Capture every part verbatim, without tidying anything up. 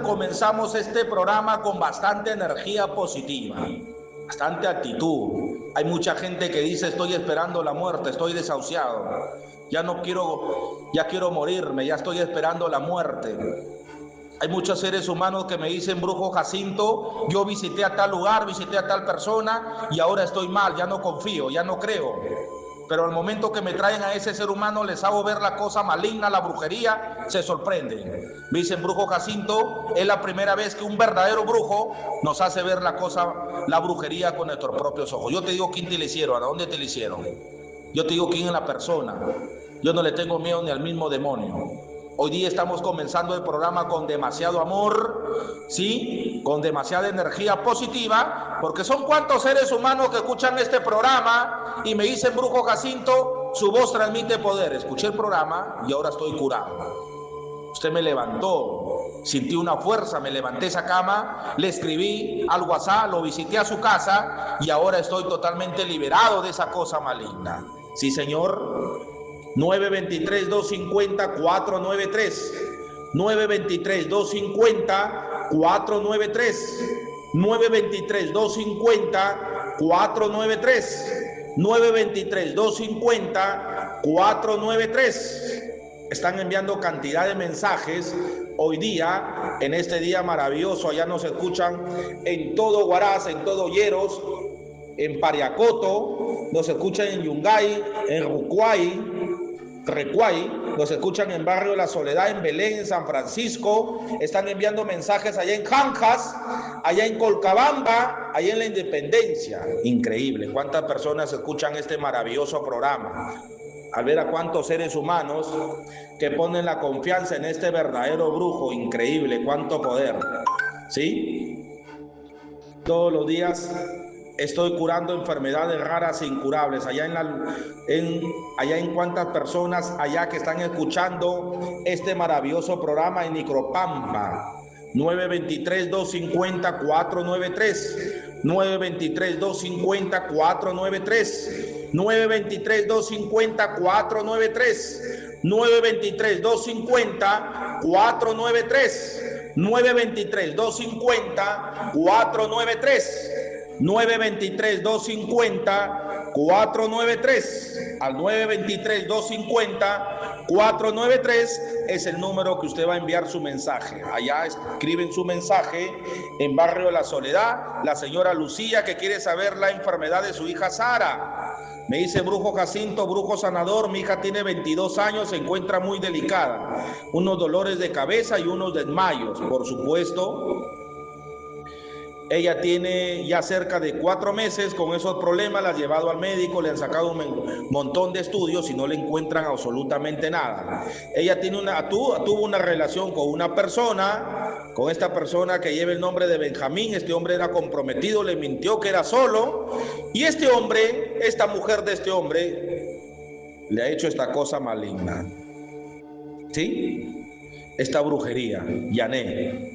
comenzamos este programa con bastante energía positiva, bastante actitud. Hay mucha gente que dice: estoy esperando la muerte, estoy desahuciado, ya no quiero, ya quiero morirme, ya estoy esperando la muerte. Hay muchos seres humanos que me dicen: brujo Jacinto, yo visité a tal lugar, visité a tal persona y ahora estoy mal, ya no confío, ya no creo. Pero al momento que me traen a ese ser humano, les hago ver la cosa maligna, la brujería, se sorprenden. Me dicen: brujo Jacinto, es la primera vez que un verdadero brujo nos hace ver la cosa, la brujería con nuestros propios ojos. Yo te digo quién te lo hicieron, a dónde te lo hicieron. Yo te digo quién es la persona. Yo no le tengo miedo ni al mismo demonio. Hoy día estamos comenzando el programa con demasiado amor, ¿sí? Con demasiada energía positiva, porque son cuantos seres humanos que escuchan este programa y me dicen: brujo Jacinto, su voz transmite poder. Escuché el programa y ahora estoy curado. Usted me levantó, sentí una fuerza, me levanté esa cama, le escribí al WhatsApp, lo visité a su casa y ahora estoy totalmente liberado de esa cosa maligna. Sí, señor. nueve dos tres, dos cinco cero, cuatro nueve tres, nueve dos tres, dos cinco cero, cuatro nueve tres, nueve dos tres, dos cinco cero, cuatro nueve tres, nueve dos tres, dos cinco cero, cuatro nueve tres. Están enviando cantidad de mensajes hoy día, en este día maravilloso. Allá nos escuchan en todo Huaraz, en todo Lleros, en Pariacoto, nos escuchan en Yungay, en Rucuay, Recuay, nos escuchan en Barrio La Soledad, en Belén, en San Francisco, están enviando mensajes allá en Janjas, allá en Colcabamba, allá en La Independencia. Increíble, cuántas personas escuchan este maravilloso programa. Al ver a cuántos seres humanos que ponen la confianza en este verdadero brujo, increíble, cuánto poder, ¿sí? Todos los días estoy curando enfermedades raras e incurables. Allá en, la, en, allá en cuántas personas allá que están escuchando este maravilloso programa en Nicropampa. nueve dos tres, dos cinco cero, cuatro nueve tres, nueve dos tres, dos cinco cero, cuatro nueve tres, nueve dos tres, dos cinco cero, cuatro nueve tres, nueve dos tres, dos cinco cero, cuatro nueve tres, nueve dos tres, dos cinco cero, cuatro nueve tres, nueve dos tres, dos cinco cero, cuatro nueve tres. Al nueve dos tres, dos cinco cero, cuatro nueve tres es el número que usted va a enviar su mensaje. Allá escriben su mensaje en Barrio La Soledad. La señora Lucía, que quiere saber la enfermedad de su hija Sara. Me dice: brujo Jacinto, brujo sanador, mi hija tiene veintidós años, se encuentra muy delicada. Unos dolores de cabeza y unos desmayos, por supuesto. Ella tiene ya cerca de cuatro meses con esos problemas, la han llevado al médico, le han sacado un montón de estudios y no le encuentran absolutamente nada. Ella tiene una, tuvo, tuvo una relación con una persona, con esta persona que lleva el nombre de Benjamín. Este hombre era comprometido, le mintió que era solo, y este hombre, esta mujer de este hombre, le ha hecho esta cosa maligna, ¿sí? Esta brujería, Yané.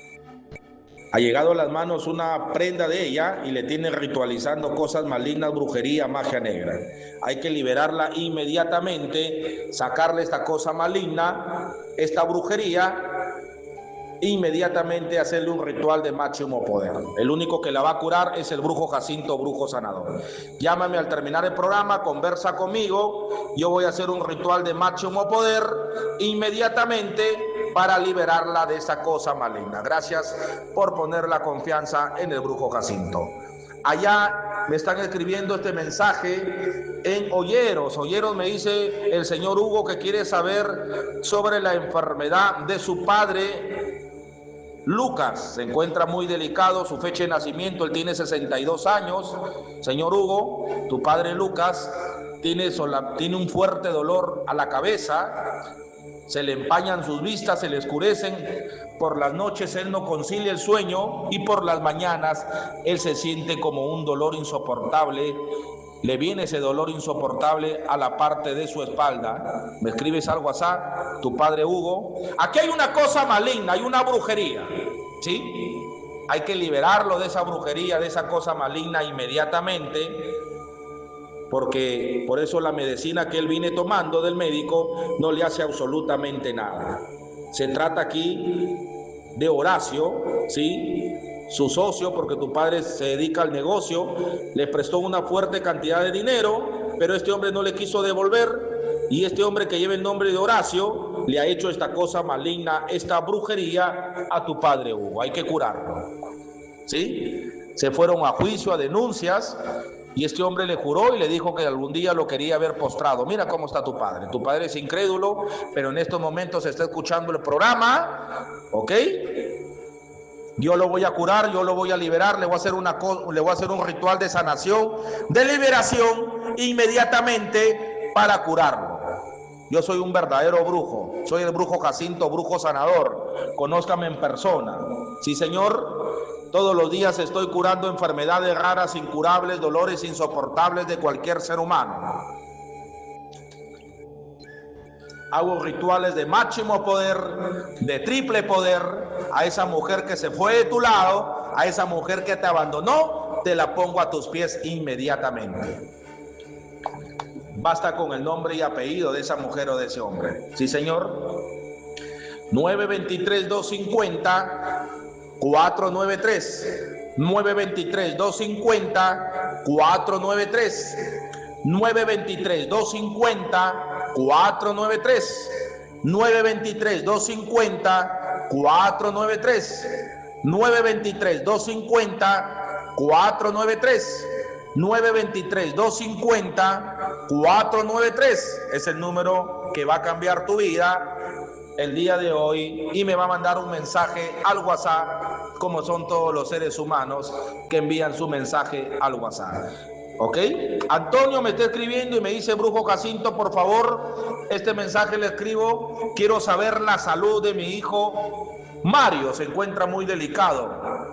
Ha llegado a las manos una prenda de ella y le tienen ritualizando cosas malignas, brujería, magia negra. Hay que liberarla inmediatamente, sacarle esta cosa maligna, esta brujería, inmediatamente hacerle un ritual de máximo poder. El único que la va a curar es el brujo Jacinto, brujo sanador. Llámame al terminar el programa, conversa conmigo, yo voy a hacer un ritual de máximo poder inmediatamente para liberarla de esa cosa maligna. Gracias por poner la confianza en el brujo Jacinto. Allá me están escribiendo este mensaje en Olleros. Olleros me dice el señor Hugo que quiere saber sobre la enfermedad de su padre Lucas. Se encuentra muy delicado, su fecha de nacimiento, él tiene sesenta y dos años. Señor Hugo, tu padre Lucas tiene, sola, tiene un fuerte dolor a la cabeza. Se le empañan sus vistas, se le oscurecen. Por las noches él no concilia el sueño y por las mañanas él se siente como un dolor insoportable. Le viene ese dolor insoportable a la parte de su espalda. Me escribes al WhatsApp, tu padre Hugo. Aquí hay una cosa maligna, hay una brujería, ¿sí? Hay que liberarlo de esa brujería, de esa cosa maligna inmediatamente. Porque por eso la medicina que él viene tomando del médico no le hace absolutamente nada. Se trata aquí de Horacio, ¿sí? Su socio, porque tu padre se dedica al negocio, le prestó una fuerte cantidad de dinero, pero este hombre no le quiso devolver, y este hombre que lleva el nombre de Horacio le ha hecho esta cosa maligna, esta brujería a tu padre Hugo. Hay que curarlo, ¿sí? Se fueron a juicio, a denuncias, y este hombre le juró y le dijo que algún día lo quería ver postrado. Mira cómo está tu padre. Tu padre es incrédulo, pero en estos momentos está escuchando el programa, ¿ok? Yo lo voy a curar, yo lo voy a liberar, le voy a hacer una le voy a hacer un ritual de sanación, de liberación inmediatamente para curarlo. Yo soy un verdadero brujo, soy el brujo Jacinto, brujo sanador. Conózcame en persona. Sí, señor. Todos los días estoy curando enfermedades raras, incurables, dolores insoportables de cualquier ser humano. Hago rituales de máximo poder, de triple poder. A esa mujer que se fue de tu lado, a esa mujer que te abandonó, te la pongo a tus pies inmediatamente. Basta con el nombre y apellido de esa mujer o de ese hombre. Sí, señor. nueve dos tres, dos cinco cero, cuatro nueve tres. nueve dos tres, dos cinco cero, cuatro nueve tres. nueve dos tres, dos cinco cero, cuatro nueve tres. nueve dos tres, dos cinco cero, cuatro nueve tres. nueve dos tres, dos cinco cero, cuatro nueve tres. nueve dos tres, dos cinco cero, cuatro nueve tres. Es el número que va a cambiar tu vida el día de hoy y me va a mandar un mensaje al WhatsApp, como son todos los seres humanos que envían su mensaje al WhatsApp. ¿Ok? Antonio me está escribiendo y me dice: Brujo Jacinto, por favor, este mensaje le escribo, quiero saber la salud de mi hijo Mario, se encuentra muy delicado.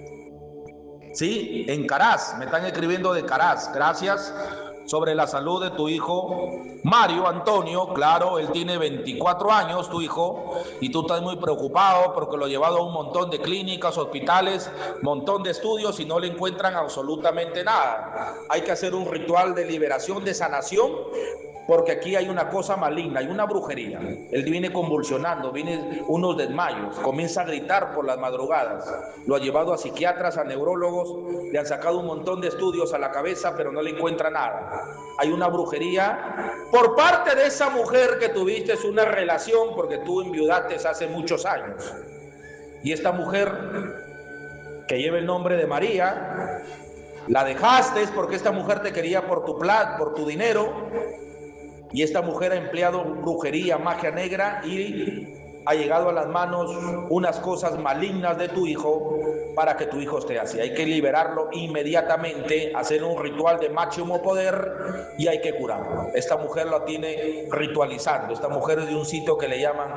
Sí, en Caraz, me están escribiendo de Caraz, gracias. Sobre la salud de tu hijo Mario Antonio, claro, él tiene veinticuatro años, tu hijo, y tú estás muy preocupado porque lo he llevado a un montón de clínicas, hospitales, montón de estudios y no le encuentran absolutamente nada. Hay que hacer un ritual de liberación, de sanación, porque aquí hay una cosa maligna, hay una brujería. Él viene convulsionando, viene unos desmayos, comienza a gritar por las madrugadas. Lo ha llevado a psiquiatras, a neurólogos, le han sacado un montón de estudios a la cabeza, pero no le encuentra nada. Hay una brujería por parte de esa mujer que tuviste una relación, porque tú enviudaste hace muchos años. Y esta mujer, que lleva el nombre de María, la dejaste porque esta mujer te quería por tu plata, por tu dinero. Y esta mujer ha empleado brujería, magia negra y ha llegado a las manos unas cosas malignas de tu hijo para que tu hijo esté así. Hay que liberarlo inmediatamente, hacer un ritual de máximo poder y hay que curarlo. Esta mujer lo tiene ritualizando. Esta mujer es de un sitio que le llaman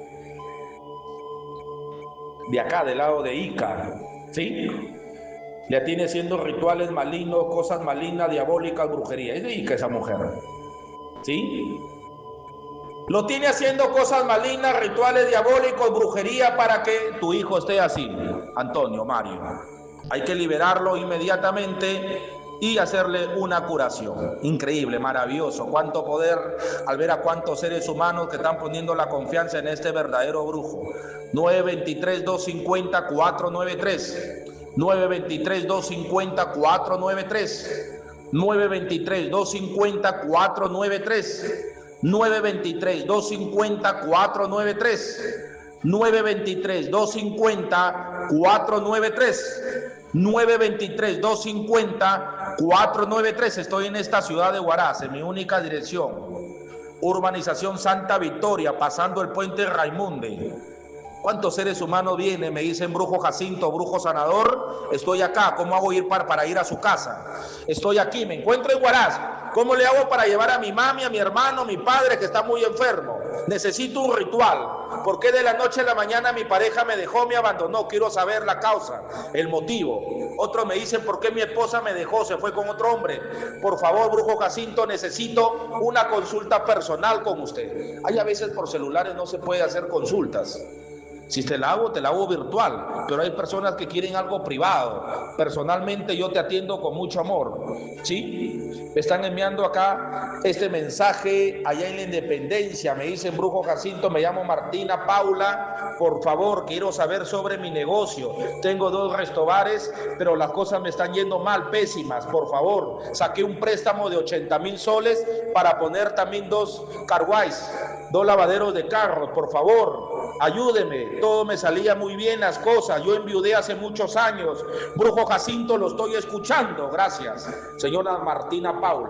de acá, del lado de Ica, ¿sí? Le tiene haciendo rituales malignos, cosas malignas, diabólicas, brujería. Es de Ica esa mujer. ¿Sí? Lo tiene haciendo cosas malignas, rituales diabólicos, brujería para que tu hijo esté así, Antonio, Mario. Hay que liberarlo inmediatamente y hacerle una curación. Increíble, maravilloso. Cuánto poder al ver a cuántos seres humanos que están poniendo la confianza en este verdadero brujo. nueve dos tres, dos cinco cero, cuatro nueve tres. nueve dos tres, dos cinco cero, cuatro nueve tres. nueve dos tres, dos cinco cero, cuatro nueve tres. nueve dos tres, dos cinco cero, cuatro nueve tres. nueve dos tres, dos cinco cero, cuatro nueve tres. nueve dos tres, dos cinco cero, cuatro nueve tres. Estoy en esta ciudad de Huaraz, en mi única dirección. Urbanización Santa Victoria, pasando el puente Raimunde. ¿Cuántos seres humanos vienen? Me dicen: Brujo Jacinto, brujo sanador, estoy acá. ¿Cómo hago ir para, para ir a su casa? Estoy aquí, me encuentro en Huaraz. ¿Cómo le hago para llevar a mi mami, a mi hermano, a mi padre que está muy enfermo? Necesito un ritual. ¿Por qué de la noche a la mañana mi pareja me dejó, me abandonó? Quiero saber la causa, el motivo. Otros me dicen: ¿por qué mi esposa me dejó, se fue con otro hombre? Por favor, Brujo Jacinto, necesito una consulta personal con usted. Hay a veces por celulares no se puede hacer consultas. Si te la hago, te la hago virtual, pero hay personas que quieren algo privado. Personalmente yo te atiendo con mucho amor, ¿sí? Me están enviando acá este mensaje allá en la Independencia. Me dicen, Brujo Jacinto, me llamo Martina Paula. Por favor, quiero saber sobre mi negocio. Tengo dos restobares, pero las cosas me están yendo mal, pésimas. Por favor, saqué un préstamo de ochenta mil soles para poner también dos carguays, dos lavaderos de carros. Por favor, ayúdeme. Todo me salía muy bien las cosas. Yo enviudé hace muchos años. Brujo Jacinto, lo estoy escuchando. Gracias, señora Martina Paula.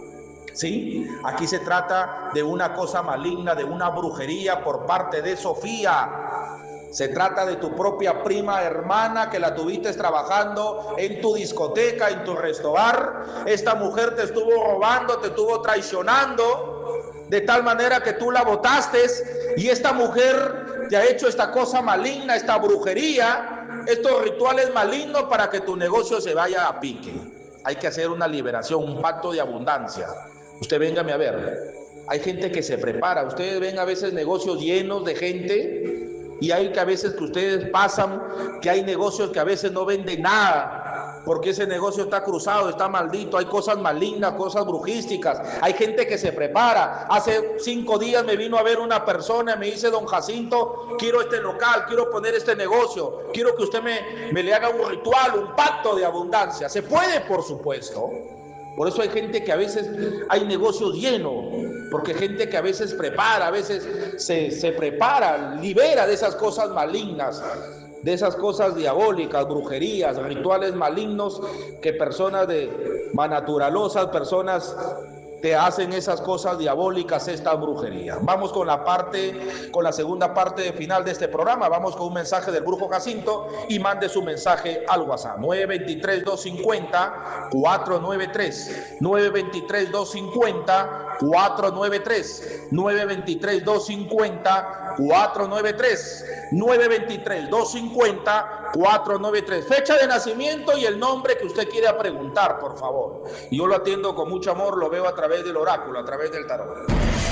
Sí, aquí se trata de una cosa maligna, de una brujería por parte de Sofía. Se trata de tu propia prima hermana que la tuviste trabajando en tu discoteca, en tu restaurante. Esta mujer te estuvo robando, te estuvo traicionando, de tal manera que tú la botaste, y esta mujer te ha hecho esta cosa maligna, esta brujería, estos rituales malignos para que tu negocio se vaya a pique. Hay que hacer una liberación, un pacto de abundancia. Usted véngame a ver. Hay gente que se prepara. Ustedes ven a veces negocios llenos de gente, y hay que a veces que ustedes pasan que hay negocios que a veces no venden nada, porque ese negocio está cruzado, está maldito. Hay cosas malignas, cosas brujísticas. Hay gente que se prepara. Hace cinco días me vino a ver una persona y me dice, don Jacinto, quiero este local, quiero poner este negocio, quiero que usted me, me le haga un ritual, un pacto de abundancia. Se puede, por supuesto. Por eso hay gente que a veces hay negocios llenos, porque hay gente que a veces prepara, a veces se, se prepara, libera de esas cosas malignas, de esas cosas diabólicas, brujerías, rituales malignos, que personas de manaturalosas, personas te hacen esas cosas diabólicas, estas brujerías. Vamos con la parte, con la segunda parte final de este programa. Vamos con un mensaje del Brujo Jacinto, y mande su mensaje al WhatsApp nueve dos tres, dos cinco cero, cuatro nueve tres, nueve dos tres, dos cinco cero, cuatro nueve tres, nueve dos tres, dos cinco cero, cuatro nueve tres, nueve dos tres, dos cinco cero, cuatro nueve tres. Fecha de nacimiento y el nombre que usted quiera preguntar, por favor. Y yo lo atiendo con mucho amor, lo veo a través del oráculo, a través del tarot.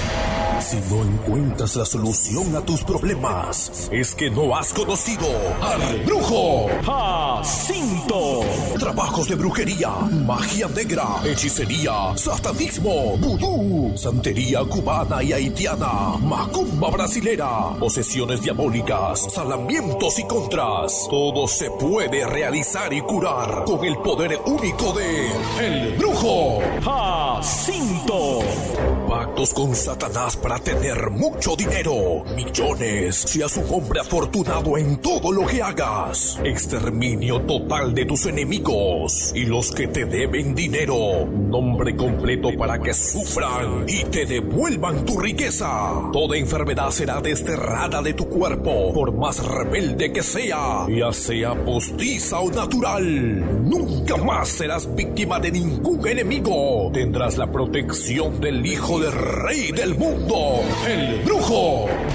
Si no encuentras la solución a tus problemas, es que no has conocido al Brujo Jacinto. Trabajos de brujería, magia negra, hechicería, satanismo, vudú, santería cubana y haitiana, macumba brasilera, posesiones diabólicas, salamientos y contras. Todo se puede realizar y curar con el poder único de el Brujo Jacinto. Pactos con Satanás para tener mucho dinero, millones, seas un hombre afortunado en todo lo que hagas. Exterminio total de tus enemigos y los que te deben dinero. Nombre completo para que sufran y te devuelvan tu riqueza. Toda enfermedad será desterrada de tu cuerpo, por más rebelde que sea, ya sea postiza o natural. Nunca más serás víctima de ningún enemigo. Tendrás la protección del Hijo del Rey del mundo, el Brujo